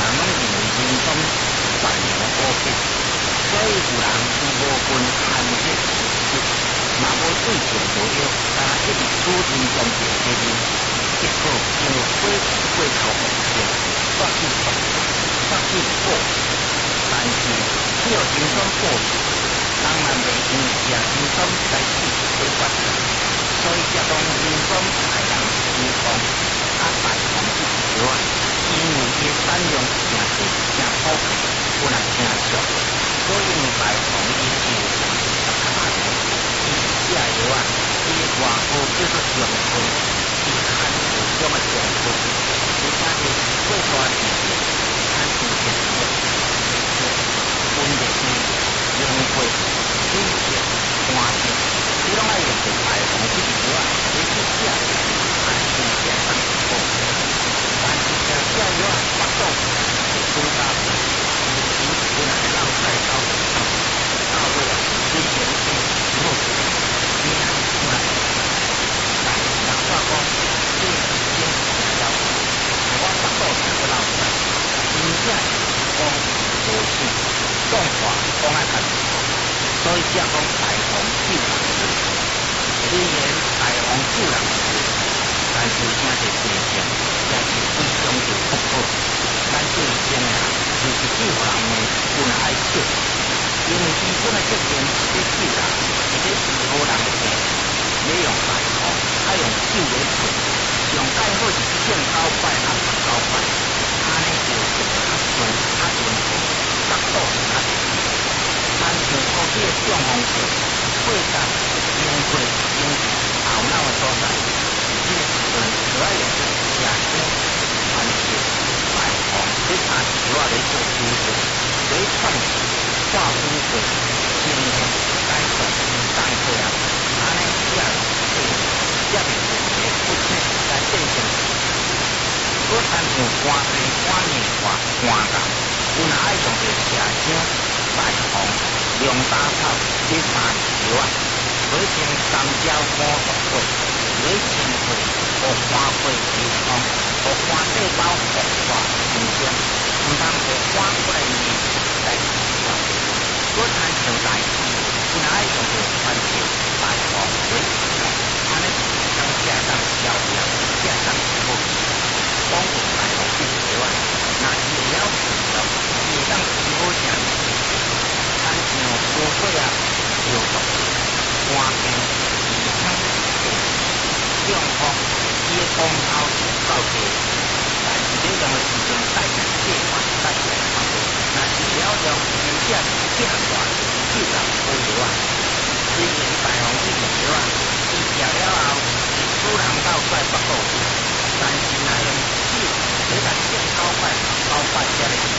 拢认为民众善良乌黑，所以有人无分寒热湿，嘛无对症无药，但一直主人中病的人，结果因为过头红线，煞去毒，煞去破，但是只有精神破去，人万袂因为食精神来死去发生，所以才讲精神大人有功，大同一条啊。因为伊产量诚济、诚普遍，本来诚俗，所以大同伊就较大量。伊食药啊，伊外号叫做上分，伊含有种个上分，而且是最大时间产生热量，分裂性、溶血、水血、肝血，你拢爱用大同这条啊，来去食药，产生健康之后。但是食药啊，腹肚是增加肥，以前本来老菜到尾啊，虽然是好食，营养出来，但是人话讲，这已经食了，我腹肚食个老菜，真正是讲无钱，讲话讲啊较实，所以才讲大方救人时，虽然大方救人时，但是也是病情。也是非常之不好，咱对症啊，就是救人呢，本来爱救，因为医生的责任是咧救人，是咧治好人的病，要用大方，爱用救的做，上介好是1,900啊1,900，安尼就较顺较顺畅，腹肚是较实。咱像好比个中风症、血压、溶血、引起头脑的所在，这个时阵就要用食精、传血、大方这3条啊来做修正，来创治、化污秽、清热、解毒、降血压，安尼才会才袂成为不正来变成。我参像肝病、肝硬化、肝癌，有哪爱用着食精、大方、用大草这3条啊，来清三焦肝毒火，来清血。互肝肺流通，互肝细胞活化生长，唔通互肝过来面来治疗。我参像大气，有哪爱用着传血、大方为治疗，安尼当才当消炎，才当好。讲有大方这条啊，若是会晓治疗，是会当治好啥物事？参像高血压、尿毒、肝病、胃肠病、中风。伊个光头是够低，但是你用的时阵带来血管带来发炎，若治疗了，真正是这项大事救人好药啊！虽然大方这个药啊，伊食了后是使人老帅腹肚，但是若用手来甲1,900、1,900才来治